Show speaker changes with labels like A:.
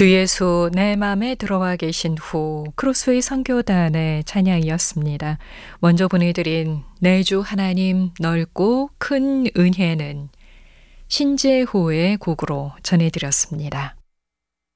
A: 주 예수 내 맘에 들어와 계신 후 크로스웨이 선교단의 찬양이었습니다. 먼저 보내드린 내 주 하나님 넓고 큰 은혜는 신재호의 곡으로 전해드렸습니다.